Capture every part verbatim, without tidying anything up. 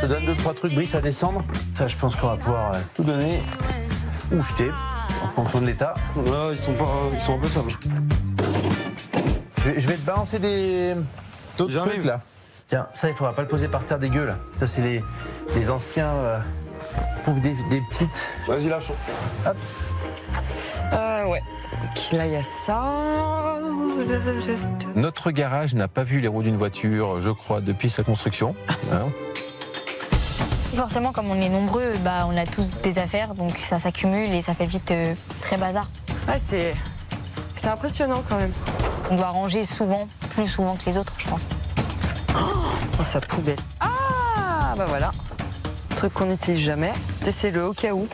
te donne deux, trois trucs, Brice, à descendre. Ça, je pense qu'on va pouvoir euh, tout donner ou jeter en fonction de l'état. Ouais, ils sont pas, ils sont un peu sages. Je, vais- je vais te balancer des d'autres J'arrive. trucs là. Tiens, ça, il faudra pas le poser par terre dégueu là. Ça, c'est les, les anciens euh, poufs des, des petites. Vas-y, lâche. Euh, ouais. Donc là, il y a ça. Notre garage n'a pas vu les roues d'une voiture, je crois, depuis sa construction. Hein. Forcément, comme on est nombreux, bah, on a tous des affaires, donc ça s'accumule et ça fait vite euh, très bazar. Ouais, c'est. C'est impressionnant quand même. On doit ranger souvent, plus souvent que les autres, je pense. Oh, sa poubelle. Ah, bah voilà. Truc qu'on n'utilise jamais. C'est le au cas où.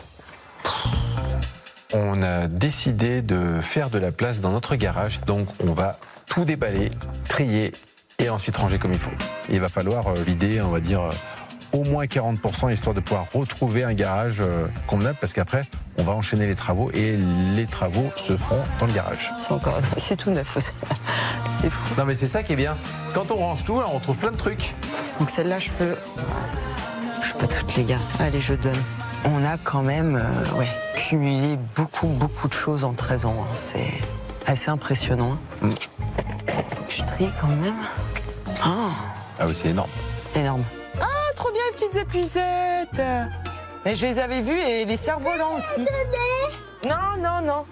On a décidé de faire de la place dans notre garage, donc on va tout déballer, trier et ensuite ranger comme il faut. Il va falloir euh, vider, on va dire, euh, au moins quarante pour cent histoire de pouvoir retrouver un garage euh, convenable, parce qu'après, on va enchaîner les travaux et les travaux se feront dans le garage. C'est encore. C'est tout neuf aussi. C'est fou. Non mais c'est ça qui est bien. Quand on range tout, on retrouve plein de trucs. Donc celle-là, je peux. Je peux toutes les gars. Allez, je donne. On a quand même euh, ouais, cumulé beaucoup, beaucoup de choses en treize ans. hein. C'est assez impressionnant. Il Mm. faut que je trie quand même. Ah, Ah oui, c'est énorme. énorme. Ah, trop bien les petites épuisettes. Mais je les avais vues et les cerfs-volants aussi. Non, non, non.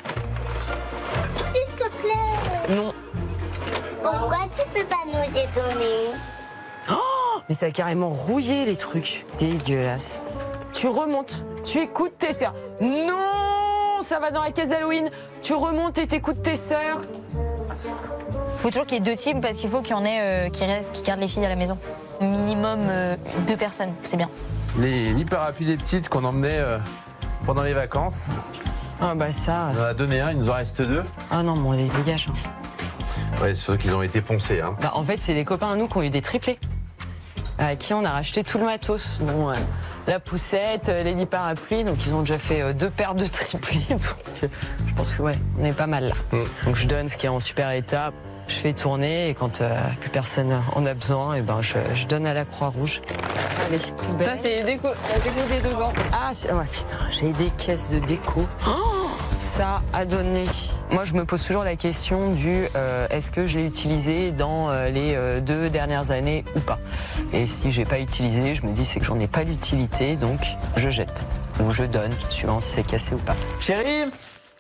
S'il te plaît. Non. Pourquoi tu peux pas nous les donner? Mais ça a carrément rouillé les trucs. Dégueulasse. Tu remontes, tu écoutes tes sœurs. Non, ça va dans la caisse d'Halloween. Tu remontes et t'écoutes tes sœurs. Il faut toujours qu'il y ait deux teams parce qu'il faut qu'il y en ait euh, qui restent, qui gardent les filles à la maison. Minimum euh, deux personnes, c'est bien. Les lits parapluies des petites qu'on emmenait euh, pendant les vacances. Ah bah ça. On en a donné un, il nous en reste deux. Ah non, bon, on les dégage. hein. Ouais, c'est sûr qu'ils ont été poncés. Hein. Bah, en fait, c'est les copains à nous qui ont eu des triplés. À qui on a racheté tout le matos. Bon, euh, la poussette, euh, les lits parapluies. Donc ils ont déjà fait euh, deux paires de triplés. Donc euh, je pense que ouais, on est pas mal là. Mm. Donc je donne ce qui est en super état. Je fais tourner et quand euh, plus personne en a besoin, et ben je, je donne à la Croix-Rouge. Allez, poubelle. Ça, c'est déco, la déco des deux ans. Ah, c'est- ouais, putain, j'ai des caisses de déco. Oh, ça a donné. Moi, je me pose toujours la question du euh, est-ce que je l'ai utilisé dans euh, les euh, deux dernières années ou pas. Et si j'ai pas utilisé, je me dis c'est que j'en ai pas l'utilité, donc je jette ou je donne, suivant si c'est cassé ou pas. Chérie,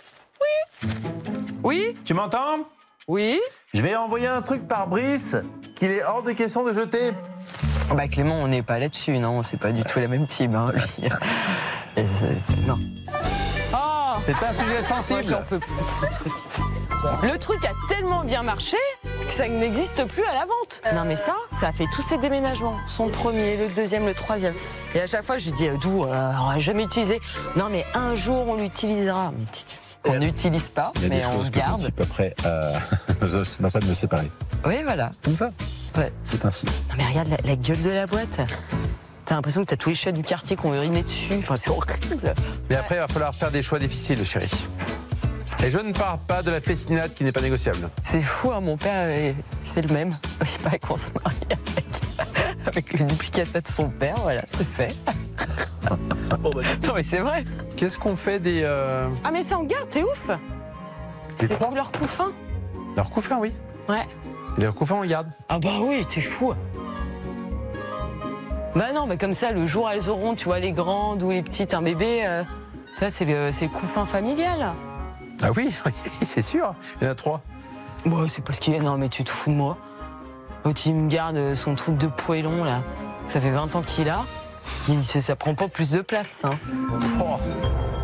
Oui, tu m'entends? oui. Je vais envoyer un truc par Brice qu'il est hors de question de jeter. Oh, bah Clément, on n'est pas là-dessus, non, c'est pas du tout la même team, hein, lui. Et c'est- non. Oh, C'est un sujet moi, sensible. j'en peux plus de ce truc. Le truc a tellement bien marché que ça n'existe plus à la vente. Non mais ça, ça a fait tous ces déménagements. Son premier, le deuxième, le troisième. Et à chaque fois, je lui dis, euh, d'où, euh, on n'a jamais utilisé. Non mais un jour, on l'utilisera. Mais tu- qu'on n'utilise pas, Il y a mais des on choses que je ne garde. suis pas prêt à... je ne suis pas prêt de me séparer. Oui, voilà. Comme ça, Ouais. c'est ainsi. Non mais regarde la, la gueule de la boîte. T'as l'impression que t'as tous les chats du quartier qui ont uriné dessus. Enfin, c'est horrible. Mais après, il va falloir faire des choix difficiles, chérie. Et je ne parle pas de la festinade qui n'est pas négociable. C'est fou, hein, mon père, euh, c'est le même. Il paraît qu'on se marie avec, avec le duplicata de son père, voilà, c'est fait. Non mais c'est vrai. Qu'est-ce qu'on fait des... Euh... Ah mais ça en garde, t'es ouf. des C'est trois couleur couffin. Leurs couffins, oui. Ouais. Et leurs couffins, on les garde. Ah bah oui, t'es fou. Bah non, mais comme ça, le jour elles auront, tu vois, les grandes ou les petites, un bébé, euh, ça c'est le, c'est le couffin familial. Ah oui, oui, c'est sûr. Il y en a trois. Bon, c'est parce qu'il y a... Non mais tu te fous de moi. L'autre, il me garde son truc de poêlon, là. Ça fait vingt ans qu'il a. Il- Ça prend pas plus de place, hein. Oh.